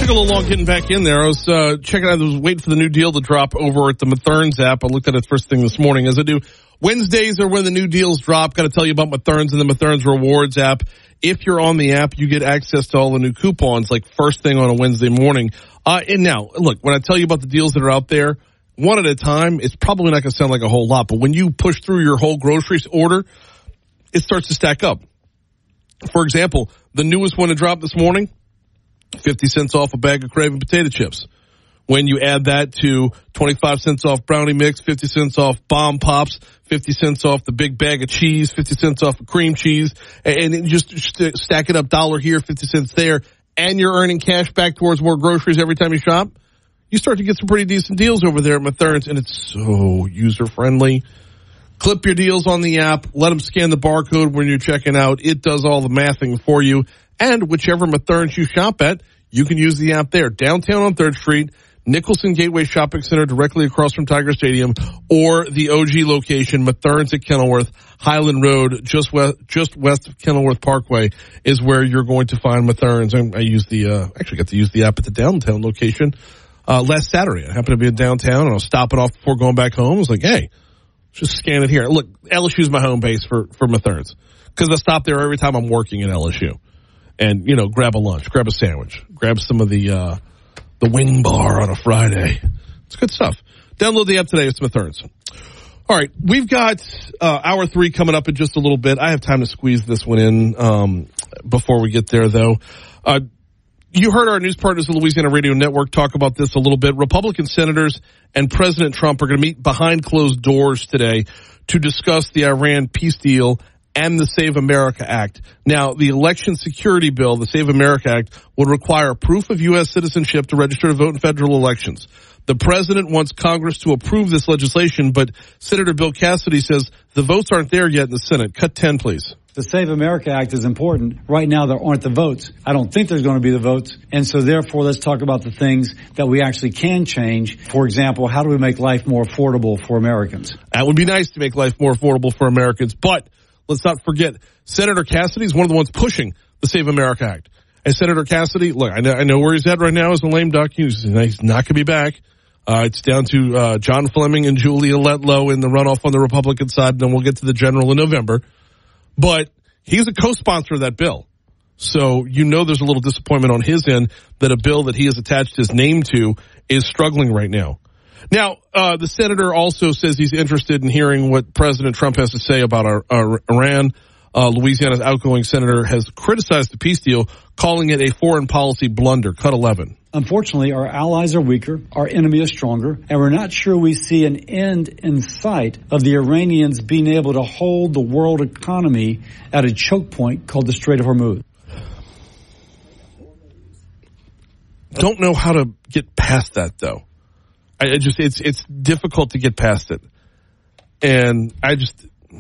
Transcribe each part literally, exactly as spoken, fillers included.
a little long getting back in there. I was uh, checking out, I was waiting for the new deal to drop over at the Matherns app. I looked at it first thing this morning, as I do. Wednesdays are when the new deals drop. Got to tell you about Matherns and the Matherns Rewards app. If you're on the app, you get access to all the new coupons, like first thing on a Wednesday morning. Uh, and now, look, when I tell you about the deals that are out there, one at a time, it's probably not going to sound like a whole lot. But when you push through your whole groceries order, it starts to stack up. For example, the newest one to drop this morning, fifty cents off a bag of Craven potato chips. When you add that to twenty-five cents off brownie mix, fifty cents off bomb pops, fifty cents off the big bag of cheese, fifty cents off of cream cheese, and then just stack it up, dollar here, fifty cents there, and you're earning cash back towards more groceries every time you shop, you start to get some pretty decent deals over there at Matherns, and it's so user-friendly. Clip your deals on the app. Let them scan the barcode when you're checking out. It does all the mathing for you. And whichever Matherns you shop at, you can use the app there. Downtown on third Street, Nicholson Gateway Shopping Center directly across from Tiger Stadium, or the O G location, Matherns at Kenilworth, Highland Road, just west, just west of Kenilworth Parkway, is where you're going to find Matherns. I, I use the, uh, actually got to use the app at the downtown location, uh, last Saturday. I happened to be in downtown, and I was stopping off before going back home. I was like, hey, just scan it here. Look, L S U's my home base for, for Matherns, because I stop there every time I'm working at L S U. And, you know, grab a lunch, grab a sandwich, grab some of the, uh, the wing bar on a Friday. It's good stuff. Download the app today. It's Matherns. All right. We've got, uh, hour three coming up in just a little bit. I have time to squeeze this one in, um, before we get there, though. Uh, you heard our news partners of the Louisiana Radio Network talk about this a little bit. Republican senators and President Trump are going to meet behind closed doors today to discuss the Iran peace deal and the Save America Act. Now, the election security bill, the Save America Act, would require proof of U S citizenship to register to vote in federal elections. The president wants Congress to approve this legislation, but Senator Bill Cassidy says the votes aren't there yet in the Senate. Cut ten, please. The Save America Act is important. Right now, there aren't the votes. I don't think there's going to be the votes. And so, therefore, let's talk about the things that we actually can change. For example, how do we make life more affordable for Americans? That would be nice to make life more affordable for Americans, but let's not forget, Senator Cassidy is one of the ones pushing the Save America Act. And Senator Cassidy, look, I know, I know where he's at right now as a lame duck. He's, he's not going to be back. Uh, it's down to uh, John Fleming and Julia Letlow in the runoff on the Republican side, and then we'll get to the general in November. But he's a co-sponsor of that bill. So you know there's a little disappointment on his end that a bill that he has attached his name to is struggling right now. Now, uh, the senator also says he's interested in hearing what President Trump has to say about our, our Iran. Uh, Louisiana's outgoing senator has criticized the peace deal, calling it a foreign policy blunder. Cut eleven. Unfortunately, our allies are weaker, our enemy is stronger, and we're not sure we see an end in sight of the Iranians being able to hold the world economy at a choke point called the Strait of Hormuz. Don't know how to get past that, though. I just, it's, it's difficult to get past it. And I just,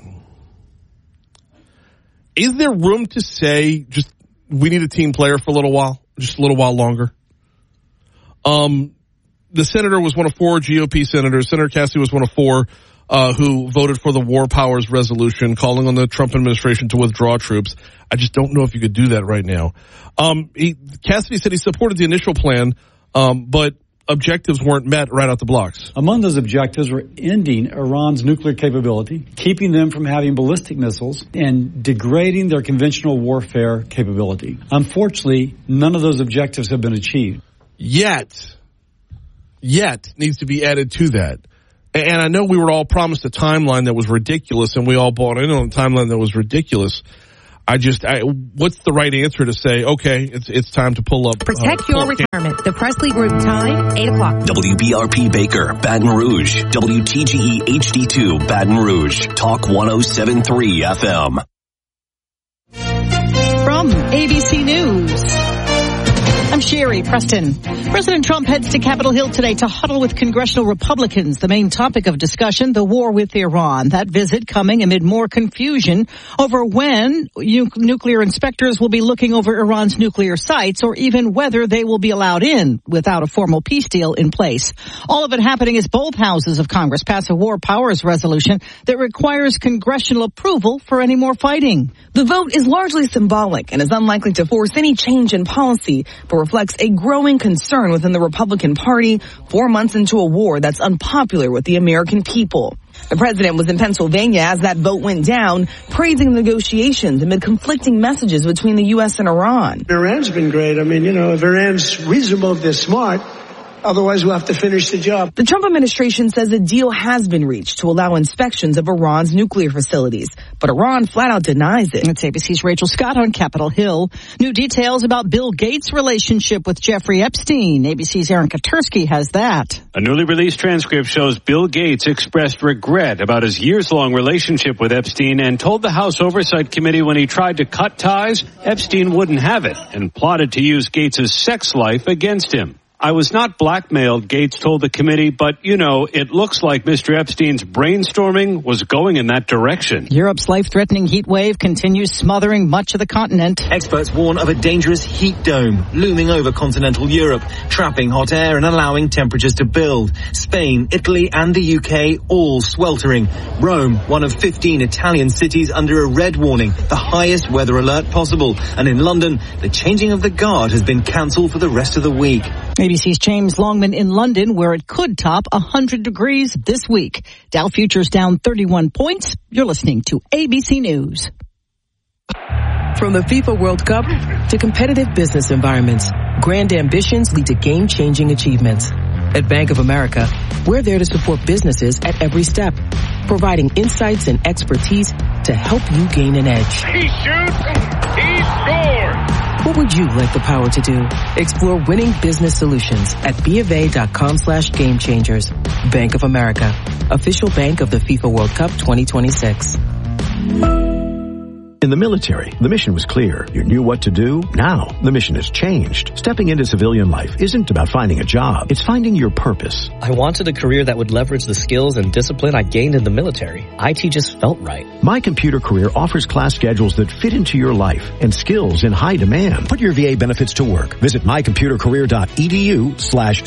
is there room to say just, we need a team player for a little while, just a little while longer? Um, the senator was one of four G O P senators. Senator Cassidy was one of four, uh, who voted for the War Powers Resolution, calling on the Trump administration to withdraw troops. I just don't know if you could do that right now. Um, he, Cassidy said he supported the initial plan, um, but objectives weren't met right out the blocks. Among those objectives were ending Iran's nuclear capability, keeping them from having ballistic missiles, and degrading their conventional warfare capability. Unfortunately, none of those objectives have been achieved. Yet, yet needs to be added to that. And I know we were all promised a timeline that was ridiculous, and we all bought in on a timeline that was ridiculous. I just, I, what's the right answer to say, okay, it's it's time to pull up. Protect uh, your retirement. The Presley Group time, eight o'clock. W B R P Baker, Baton Rouge. W T G E H D two, Baton Rouge. Talk one oh seven point three F M. From A B C News, I'm Sherry Preston. President Trump heads to Capitol Hill today to huddle with congressional Republicans. The main topic of discussion, the war with Iran. That visit coming amid more confusion over when u- nuclear inspectors will be looking over Iran's nuclear sites, or even whether they will be allowed in without a formal peace deal in place. All of it happening as both houses of Congress pass a war powers resolution that requires congressional approval for any more fighting. The vote is largely symbolic and is unlikely to force any change in policy, but reflects a growing concern within the Republican Party four months into a war that's unpopular with the American people. The president was in Pennsylvania as that vote went down, praising the negotiations amid conflicting messages between the U S and Iran. Iran's been great. I mean, you know, if Iran's reasonable, if they're smart, otherwise we'll have to finish the job. The Trump administration says a deal has been reached to allow inspections of Iran's nuclear facilities, but Iran flat out denies it. It's A B C's Rachel Scott on Capitol Hill. New details about Bill Gates' relationship with Jeffrey Epstein. A B C's Aaron Katersky has that. A newly released transcript shows Bill Gates expressed regret about his years-long relationship with Epstein and told the House Oversight Committee when he tried to cut ties, Epstein wouldn't have it and plotted to use Gates' sex life against him. I was not blackmailed, Gates told the committee, but, you know, it looks like Mister Epstein's brainstorming was going in that direction. Europe's life-threatening heat wave continues smothering much of the continent. Experts warn of a dangerous heat dome looming over continental Europe, trapping hot air and allowing temperatures to build. Spain, Italy and the U K all sweltering. Rome, one of fifteen Italian cities under a red warning, the highest weather alert possible. And in London, the changing of the guard has been cancelled for the rest of the week. A B C's James Longman in London, where it could top one hundred degrees this week. Dow futures down thirty-one points. You're listening to A B C News. From the FIFA World Cup to competitive business environments, grand ambitions lead to game-changing achievements. At Bank of America, we're there to support businesses at every step, providing insights and expertise to help you gain an edge. He shoots, he scores! What would you like the power to do? Explore winning business solutions at BofA.com slash game changers. Bank of America, official bank of the FIFA World Cup twenty twenty-six. In the military, the mission was clear. You knew what to do. Now, the mission has changed. Stepping into civilian life isn't about finding a job. It's finding your purpose. I wanted a career that would leverage the skills and discipline I gained in the military. I T just felt right. My Computer Career offers class schedules that fit into your life and skills in high demand. Put your V A benefits to work. Visit mycomputercareer.edu slash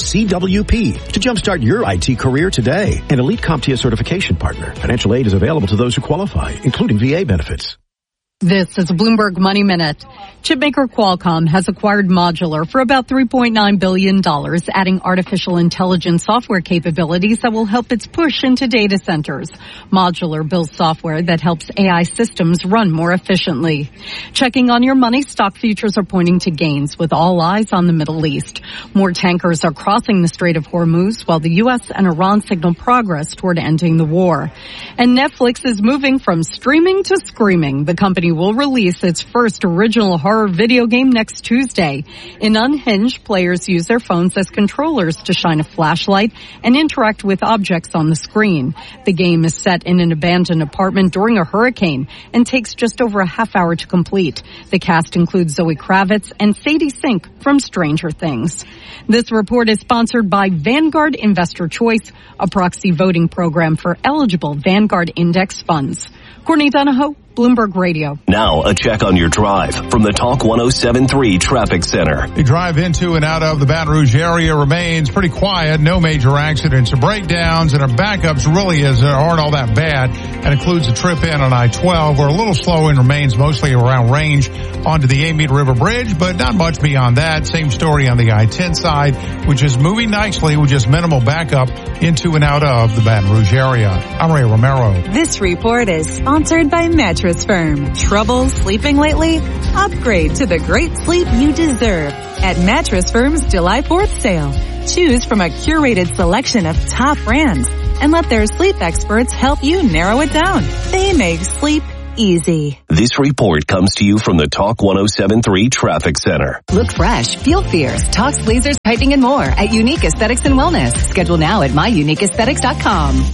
CWP to jumpstart your I T career today. An Elite CompTIA certification partner. Financial aid is available to those who qualify, including V A benefits. This is a Bloomberg Money Minute. Chipmaker Qualcomm has acquired Modular for about three point nine billion dollars, adding artificial intelligence software capabilities that will help its push into data centers. Modular builds software that helps A I systems run more efficiently. Checking on your money, stock futures are pointing to gains with all eyes on the Middle East. More tankers are crossing the Strait of Hormuz while the U S and Iran signal progress toward ending the war. And Netflix is moving from streaming to screaming. The company will release its first original horror video game next Tuesday. In Unhinged, players use their phones as controllers to shine a flashlight and interact with objects on the screen. The game is set in an abandoned apartment during a hurricane and takes just over a half hour to complete. The cast includes Zoe Kravitz and Sadie Sink from Stranger Things. This report is sponsored by Vanguard Investor Choice, a proxy voting program for eligible Vanguard Index funds. Courtney Donahoe, Bloomberg Radio. Now, a check on your drive from the Talk one oh seven point three Traffic Center. The drive into and out of the Baton Rouge area remains pretty quiet. No major accidents or breakdowns, and our backups really is, aren't all that bad. That includes a trip in on I twelve. We're a little slow and remains mostly around range onto the Amite River Bridge, but not much beyond that. Same story on the I ten side, which is moving nicely with just minimal backup into and out of the Baton Rouge area. I'm Ray Romero. This report is sponsored by Mattress Firm. Trouble sleeping lately? Upgrade to the great sleep you deserve at Mattress Firm's July fourth sale. Choose from a curated selection of top brands and let their sleep experts help you narrow it down. They make sleep easy. This report comes to you from the Talk one oh seven point three Traffic Center. Look fresh, feel fierce. Talks, lasers, piping, and more at Unique Aesthetics and Wellness. Schedule now at my unique aesthetics dot com.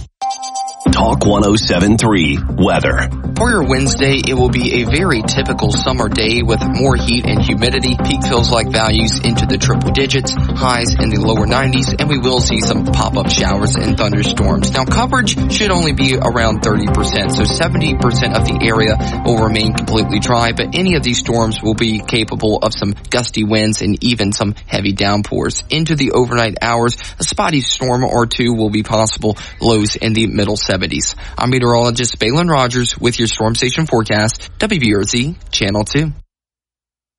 Talk one oh seven point three Weather. For your Wednesday, it will be a very typical summer day with more heat and humidity. Peak feels like values into the triple digits, highs in the lower nineties, and we will see some pop-up showers and thunderstorms. Now, coverage should only be around thirty percent, so seventy percent of the area will remain completely dry, but any of these storms will be capable of some gusty winds and even some heavy downpours. Into the overnight hours, a spotty storm or two will be possible, lows in the middle seventies. I'm meteorologist Balin Rogers with your Storm Station forecast, W B R Z Channel two.